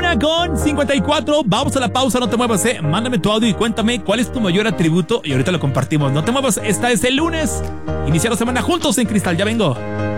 1:54. Vamos a la pausa, no te muevas, Mándame tu audio y cuéntame cuál es tu mayor atributo y ahorita lo compartimos. No te muevas, esta es el lunes. Inicia la semana juntos en Cristal, ya vengo.